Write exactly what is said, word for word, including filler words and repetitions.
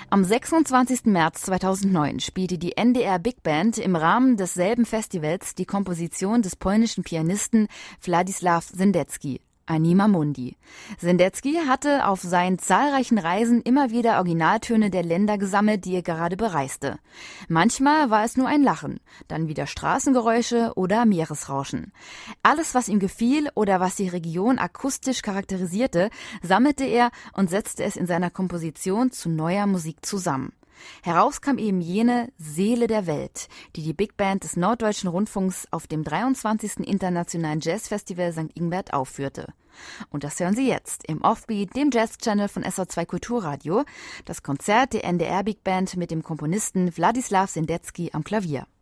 Am sechsundzwanzigsten März zweitausendneun spielte die N D R Big Band im Rahmen desselben Festivals die Komposition des polnischen Pianisten Władysław Sendecki, Anima Mundi. Sendecki hatte auf seinen zahlreichen Reisen immer wieder Originaltöne der Länder gesammelt, die er gerade bereiste. Manchmal war es nur ein Lachen, dann wieder Straßengeräusche oder Meeresrauschen. Alles, was ihm gefiel oder was die Region akustisch charakterisierte, sammelte er und setzte es in seiner Komposition zu neuer Musik zusammen. Heraus kam eben jene Seele der Welt, die die Big Band des Norddeutschen Rundfunks auf dem dreiundzwanzigsten Internationalen Jazzfestival Sankt Ingbert aufführte. Und das hören Sie jetzt im Offbeat, dem Jazz-Channel von S R zwei Kulturradio, das Konzert der N D R Big Band mit dem Komponisten Władysław Sendecki am Klavier.